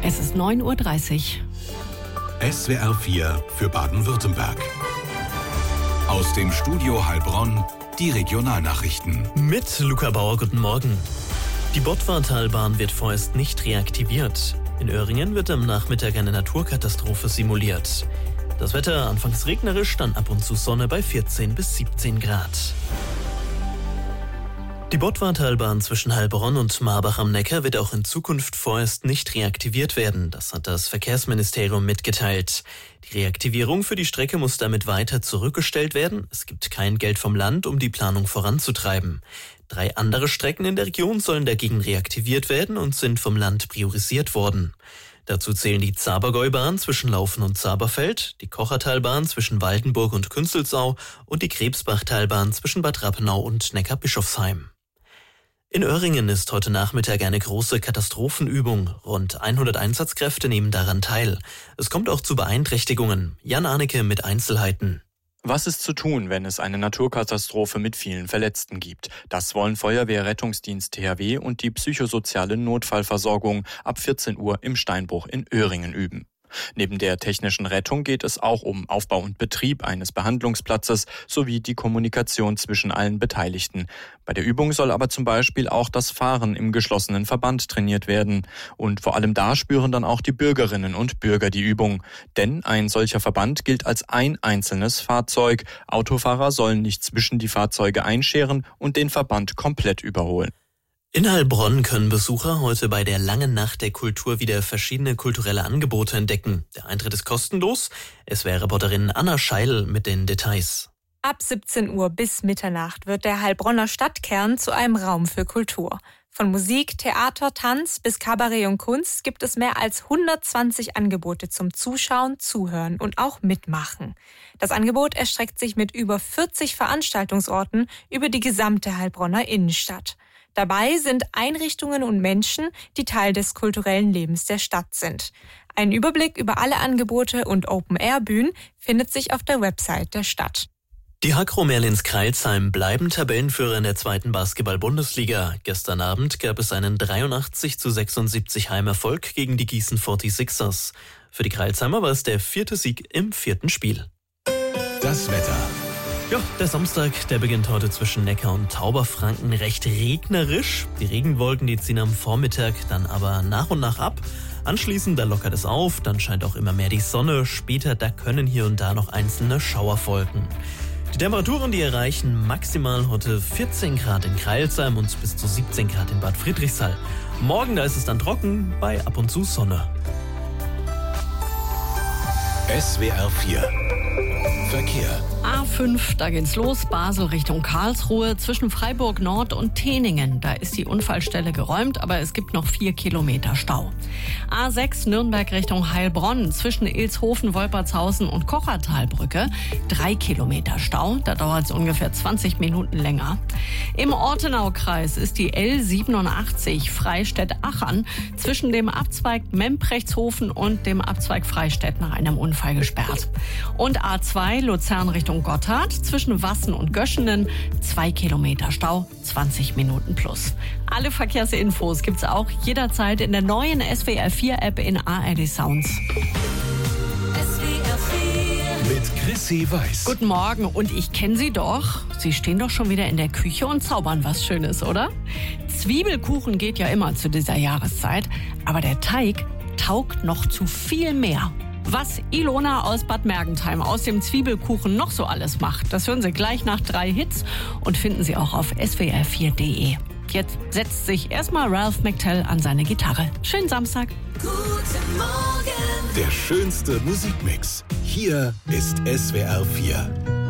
Es ist 9:30 Uhr. SWR 4 für Baden-Württemberg. Aus dem Studio Heilbronn die Regionalnachrichten. Mit Luca Bauer, guten Morgen. Die Bottwartalbahn wird vorerst nicht reaktiviert. In Öhringen wird am Nachmittag eine Naturkatastrophe simuliert. Das Wetter anfangs regnerisch, dann ab und zu Sonne bei 14 bis 17 Grad. Die Bottwartalbahn zwischen Heilbronn und Marbach am Neckar wird auch in Zukunft vorerst nicht reaktiviert werden. Das hat das Verkehrsministerium mitgeteilt. Die Reaktivierung für die Strecke muss damit weiter zurückgestellt werden. Es gibt kein Geld vom Land, um die Planung voranzutreiben. 3 andere Strecken in der Region sollen dagegen reaktiviert werden und sind vom Land priorisiert worden. Dazu zählen die Zabergäubahn zwischen Laufen und Zaberfeld, die Kochertalbahn zwischen Waldenburg und Künzelsau und die Krebsbachtalbahn zwischen Bad Rappenau und Neckarbischofsheim. In Öhringen ist heute Nachmittag eine große Katastrophenübung. Rund 100 Einsatzkräfte nehmen daran teil. Es kommt auch zu Beeinträchtigungen. Jan Arnecke mit Einzelheiten. Was ist zu tun, wenn es eine Naturkatastrophe mit vielen Verletzten gibt? Das wollen Feuerwehr, Rettungsdienst THW und die psychosoziale Notfallversorgung ab 14 Uhr im Steinbruch in Öhringen üben. Neben der technischen Rettung geht es auch um Aufbau und Betrieb eines Behandlungsplatzes sowie die Kommunikation zwischen allen Beteiligten. Bei der Übung soll aber zum Beispiel auch das Fahren im geschlossenen Verband trainiert werden. Und vor allem da spüren dann auch die Bürgerinnen und Bürger die Übung. Denn ein solcher Verband gilt als ein einzelnes Fahrzeug. Autofahrer sollen nicht zwischen die Fahrzeuge einscheren und den Verband komplett überholen. In Heilbronn können Besucher heute bei der Langen Nacht der Kultur wieder verschiedene kulturelle Angebote entdecken. Der Eintritt ist kostenlos. SWR-Reporterin Anna Scheil mit den Details. Ab 17 Uhr bis Mitternacht wird der Heilbronner Stadtkern zu einem Raum für Kultur. Von Musik, Theater, Tanz bis Kabarett und Kunst gibt es mehr als 120 Angebote zum Zuschauen, Zuhören und auch Mitmachen. Das Angebot erstreckt sich mit über 40 Veranstaltungsorten über die gesamte Heilbronner Innenstadt. Dabei sind Einrichtungen und Menschen, die Teil des kulturellen Lebens der Stadt sind. Ein Überblick über alle Angebote und Open-Air-Bühnen findet sich auf der Website der Stadt. Die Hakro Merlins-Kreilsheim bleiben Tabellenführer in der 2. Basketball-Bundesliga. Gestern Abend gab es einen 83:76 Heimerfolg gegen die Gießen 46ers. Für die Kreilsheimer war es der 4. Sieg im 4. Spiel. Das Wetter. Ja, der Samstag, der beginnt heute zwischen Neckar und Tauberfranken recht regnerisch. Die Regenwolken, die ziehen am Vormittag dann aber nach und nach ab. Anschließend, da lockert es auf, dann scheint auch immer mehr die Sonne. Später, da können hier und da noch einzelne Schauer folgen. Die Temperaturen, die erreichen maximal heute 14 Grad in Kreilsheim und bis zu 17 Grad in Bad Friedrichshall. Morgen, da ist es dann trocken, bei ab und zu Sonne. SWR 4 Verkehr. A5, da geht's los, Basel Richtung Karlsruhe, zwischen Freiburg Nord und Teningen. Da ist die Unfallstelle geräumt, aber es gibt noch 4 Kilometer Stau. A6 Nürnberg Richtung Heilbronn, zwischen Ilshofen, Wolpertshausen und Kochertalbrücke, 3 Kilometer Stau. Da dauert es ungefähr 20 Minuten länger. Im Ortenaukreis ist die L87 Freistädt-Achern zwischen dem Abzweig Memprechtshofen und dem Abzweig Freistädt nach einem Unfall gesperrt. Und A2 Luzern Richtung Gotthard, zwischen Wassen und Göschenen, 2 Kilometer Stau, 20 Minuten plus. Alle Verkehrsinfos gibt's auch jederzeit in der neuen SWR 4 App in ARD Sounds. SWR 4 mit Chrissy Weiß. Guten Morgen, und ich kenne Sie doch. Sie stehen doch schon wieder in der Küche und zaubern was Schönes, oder? Zwiebelkuchen geht ja immer zu dieser Jahreszeit, aber der Teig taugt noch zu viel mehr. Was Ilona aus Bad Mergentheim aus dem Zwiebelkuchen noch so alles macht, das hören Sie gleich nach 3 Hits und finden Sie auch auf swr4.de. Jetzt setzt sich erstmal Ralph McTell an seine Gitarre. Schönen Samstag. Guten Morgen. Der schönste Musikmix. Hier ist SWR 4.